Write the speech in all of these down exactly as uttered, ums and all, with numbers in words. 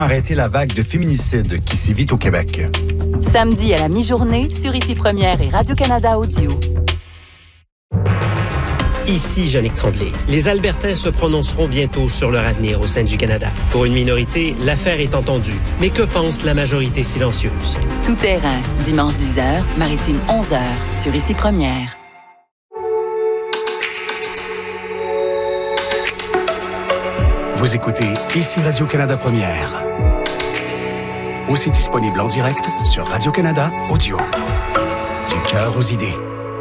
Arrêter la vague de féminicides qui sévit au Québec. Samedi à la mi-journée sur Ici Première et Radio-Canada Audio. Ici Jannick Tremblay. Les Albertains se prononceront bientôt sur leur avenir au sein du Canada. Pour une minorité, l'affaire est entendue. Mais que pense la majorité silencieuse? Tout terrain, dimanche dix heures, maritime onze heures, sur Ici Première. Vous écoutez Ici Radio-Canada Première. Aussi disponible en direct sur Radio-Canada Audio. Du cœur aux idées.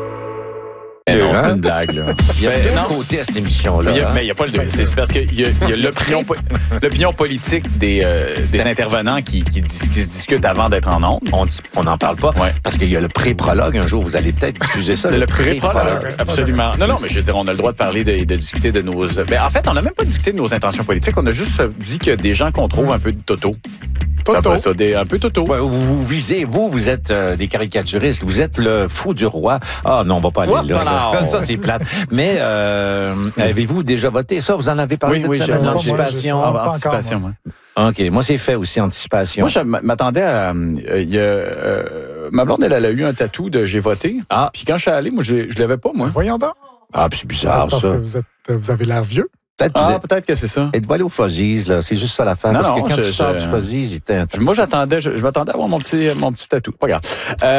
Mais non, c'est une blague, là. Il y a Ben, deux non. côtés à cette émission-là. Mais il hein? n'y a, a pas le deux. C'est, c'est parce qu'il y a, il y a l'opinion, po- l'opinion politique des, euh, des intervenants qui, qui, dis- qui se discutent avant d'être en ondes. On n'en parle pas. Ouais. Parce qu'il y a le pré-prologue. Un jour, vous allez peut-être diffuser ça. Le pré-prologue. Absolument. Non, non, mais je veux dire, on a le droit de parler, de, de discuter de nos... Ben, en fait, on n'a même pas discuté de nos intentions politiques. On a juste dit qu'il y a des gens qu'on trouve un peu de toto. Toto. Ça, des, un peu toto. Ouais, vous, vous visez, vous, vous êtes euh, des caricaturistes. Vous êtes le fou du roi. Ah non, on va pas aller Oups, là, là. non. Ça, c'est plate. Mais euh, avez-vous déjà voté? Ça, vous en avez parlé Oui, cette oui, semaine, j'ai- l'anticipation? Ah, Pas anticipation, encore, moi. OK. Moi, c'est fait aussi, anticipation. Moi, je m'attendais à... euh, il y a, euh, ma blonde, elle, elle a eu un tatou de « j'ai voté ». Ah. Puis quand je suis allé, moi, je ne l'avais pas, moi. Voyons donc. Ah, puis c'est bizarre, Parce ça. que vous, êtes, vous avez l'air vieux. Peut-être que vous Ah, êtes... peut-être que c'est ça. Êtes-vous allé au Fuzzies, là? C'est juste ça l'affaire. Non, Parce non, que quand je- tu sors je- du Fuzzies, il était un Moi, j'attendais, je, je m'attendais à avoir mon petit, mon petit tatou. Pas grave.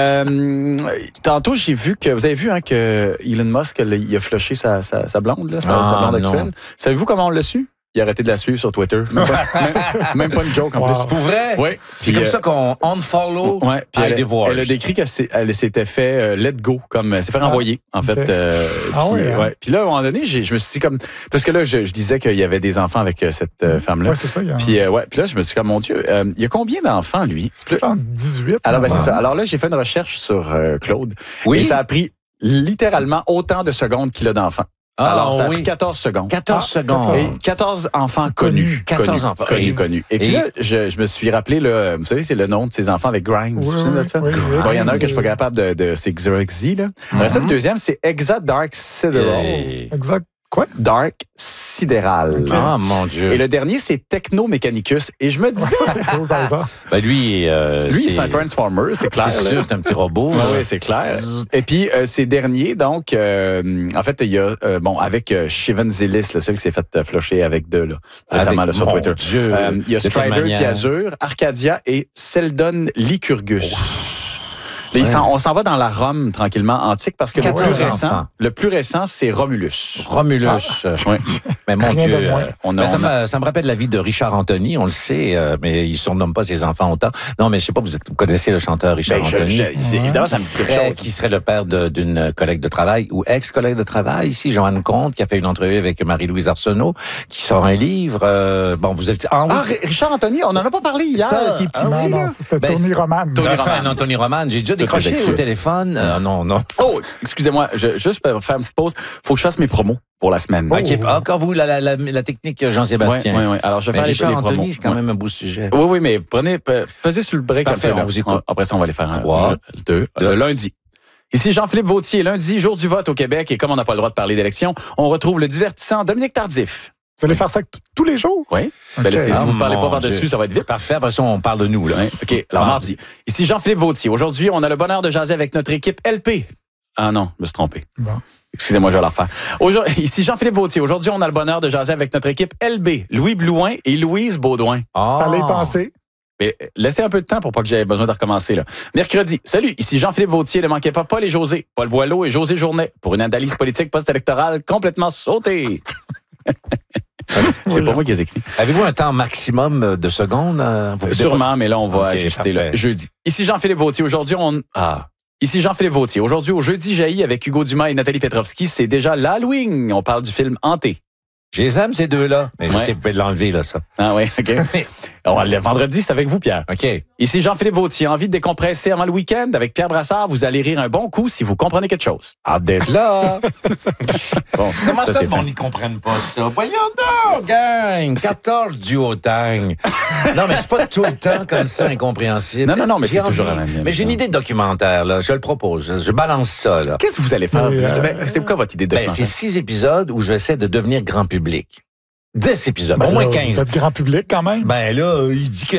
Euh, tantôt, j'ai vu que, vous avez vu, hein, que Elon Musk, il a flushé sa, sa, sa blonde, là, sa, Ah, sa blonde non. actuelle. Savez-vous comment on l'a su? Il a arrêté de la suivre sur Twitter. Même pas, même, même pas une joke, en Wow. plus. Pour vrai? Oui. C'est Puis, comme euh, ça qu'on unfollow, Ouais, puis I elle, divorce. elle a décrit qu'elle s'est- elle s'était fait euh, let go, comme elle s'est fait renvoyer, en fait. ok. euh, Ah puis, ouais, hein? ouais. Puis là, à un moment donné, j'ai- je me suis dit comme, parce que là, je, je disais qu'il y avait des enfants avec euh, cette euh, femme-là. Ouais, c'est ça. Il y a Puis euh, ouais, puis là, je me suis dit comme, mon Dieu, euh, il y a combien d'enfants lui C'est plus- genre dix-huit. Alors ben, c'est non? ça. Alors là, j'ai fait une recherche sur euh, Claude. Oui. Et ça a pris littéralement autant de secondes qu'il a d'enfants. Ah, Alors, ça a oui. pris quatorze secondes. quatorze Ah, secondes. quatorze. Et quatorze enfants connus. quatorze Connus, enfants. Connus, Et- connus. Et puis et- là, je, je me suis rappelé, là, vous savez, c'est le nom de ces enfants avec Grimes. Oui, Vous vous souvenez oui, de ça? oui, oui. Bon, il y en a un que je suis pas capable de... de c'est Xeroxy, là. Après ça, le deuxième, c'est Exa Dark Sideral. Hey. Exact. Quoi? Dark Sidéral. Ah, mon Dieu. Et le dernier, c'est Techno Mechanicus. Et je me Ouais, disais... ça, c'est cool, par exemple. Ben, lui, euh, Lui, c'est un Transformer, c'est clair. C'est là. sûr, c'est un petit robot. Oui, là. oui, c'est clair. Et puis, euh, ces derniers, donc, euh, en fait, il y a, euh, bon, avec euh, Shivan Zilis, là, celle qui s'est fait euh, flusher avec deux, là, récemment, Avec- là, sur mon Twitter. Dieu. Euh, il y a De quelle Strider, manière? puis Azure, Arcadia et Seldon Lycurgus. Là, il Ouais. s'en- on s'en va dans la Rome tranquillement antique parce que le quatorze plus récent, enfants. le plus récent, c'est Romulus. Romulus. Ouais. Mais mon Rien Dieu. de moins. euh, On a, ben, ça, on a- me, ça me rappelle la vie de Richard Anthony, on le sait, euh, mais il surnomme pas ses enfants autant. Non, mais je sais pas, vous, êtes- vous connaissez le chanteur Richard Ben, je- Anthony? je- c'est- évidemment, ça me dit Qui quelque serait, chose. qui serait le père de- d'une collègue de travail ou ex-collègue de travail ici, Joanne Comte, qui a fait une entrevue avec Marie-Louise Arsenault, qui sort un livre. euh, bon, vous avez dit... Ah, oui. Ah, R- Richard Anthony, on en a pas parlé hier, Ça, ces petits ah, petits, Non, là. non, ça, c'était Ben, Tony c'est- Roman. Tony Ah, Roman. non, Tony Roman. J'ai déjà Toutes les décroché excuses. au téléphone. Euh, non, non. Oh, excusez-moi, je- juste pour faire une petite pause, faut que je fasse mes promos pour la semaine. Oh. OK, encore vous, la, la, la, la technique Jean-Sébastien. Oui, oui, oui. Alors, je vais Mais faire les, Richard les promos. Anthony, c'est quand Ouais. même un beau sujet. Oui, oui, mais prenez, pe- pesez sur le break. Parfait, un peu, là. on vous écoute. Après ça, on va les faire un, Trois. deux, Deux. le lundi. Ici Jean-Philippe Vautier, lundi, jour du vote au Québec, et comme on n'a pas le droit de parler d'élection, on retrouve le divertissant Dominique Tardif. Vous allez faire ça t- tous les jours? Oui. OK. Ben là, c'est- si Ah, vous ne parlez pas mon par-dessus, Dieu. ça va être vite. Parfait, après ça, on parle de nous, là. Ouais, OK, alors Mardi. mardi. Ici Jean-Philippe Vautier. Aujourd'hui, on a le bonheur de jaser avec notre équipe L P. Ah non, je me suis trompé. Bon. Excusez-moi, je vais la refaire. Aujourd'hui, ici Jean-Philippe Vautier. Aujourd'hui, on a le bonheur de jaser avec notre équipe L B, Louis Blouin et Louise Baudouin. Ah. Fallait y penser. Mais laissez un peu de temps pour pas que j'aie besoin de recommencer. Là. Mercredi, salut, ici Jean-Philippe Vautier. Ne manquez pas Paul et José, Paul Boileau et José Journet pour une analyse politique post-électorale complètement sautée. C'est Oui, pas là. moi qui les écrit. Avez-vous un temps maximum de secondes? euh, vous- Sûrement, mais là, on va Ok, ajuster parfait. le jeudi. Ici Jean-Philippe Vautier. Aujourd'hui, on... Ah. Ici Jean-Philippe Vautier. Aujourd'hui, au Jeudi jaillit avec Hugo Dumas et Nathalie Petrovski, c'est déjà l'Halloween. On parle du film Hanté. Je les aime, ces deux-là. Mais je Ouais. sais, vous pouvez l'enlever, là, ça. Ah oui, OK. Alors, le vendredi, c'est avec vous, Pierre. OK. Ici Jean-Philippe Vautier. Envie de décompresser avant le week-end avec Pierre Brassard. Vous allez rire un bon coup si vous comprenez quelque chose. Hâte d'être là. Bon, Comment ça, c'est le monde fin. n'y comprenne pas ça? Voyons donc, gang! quatorze du haut-tang. Non, mais c'est pas tout le temps comme ça, incompréhensible. Non, non, non, mais J'ai c'est toujours envie- la même. Mais j'ai une idée de documentaire, là. Je le propose. Je, je balance ça, là. Qu'est-ce que vous allez faire? Mais, euh, Ben, c'est quoi votre idée de Ben, c'est six épisodes où j'essaie de devenir grand public. dix épisodes. Ben au moins là, quinze. Vous êtes grand public quand même. Ben là, il dit que